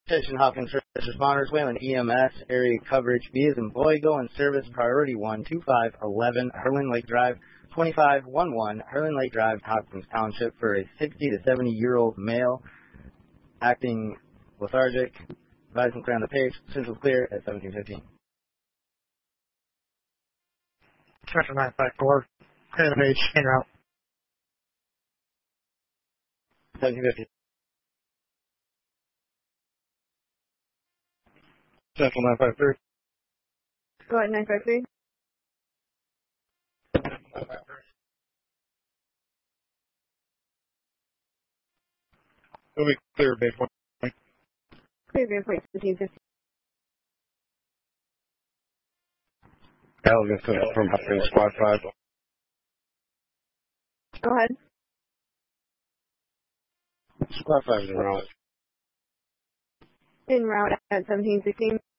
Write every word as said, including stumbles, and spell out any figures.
Station Hopkins First Responders, Wayland E M S, area coverage B is in boy, go in service, priority one, two five one one, Herland Lake Drive, twenty-five eleven, Herland Lake Drive, Hopkins Township, for a sixty to seventy year old male acting lethargic. Advise him clear on the page. Central clear at seventeen fifteen. Central nine five four, clear the page, en route. seventeen fifty. Central nine five three. Go ahead, nine five three. It'll be clear, base one. Clear vehicle point seventeen fifty. Elgin from Hopkins Squad five. Go ahead. Squad five is en route. En route at seventeen sixteen.